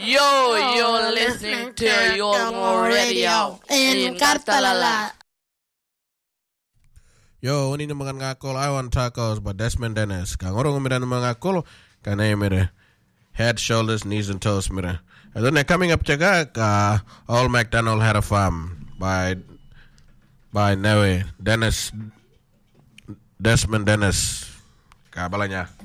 You're listening to your radio in Kartalala. Yo, ini naman ngakol I want tacos by Desmond Dennis. Kang orang umira naman ngakol kanay mire head, shoulders, knees and toes mire. And then coming up jaga Old MacDonald Had a Farm by Newe Dennis Desmond Dennis. Kabalanya.